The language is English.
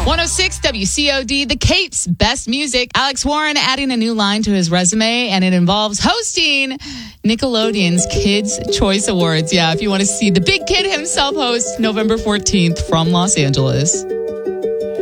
106 WCOD, The Capes, Best Music. Alex Warren adding a new line to his resume, and it involves hosting Nickelodeon's Kids' Choice Awards. Yeah, if you want to see the big kid himself host November 14th from Los Angeles.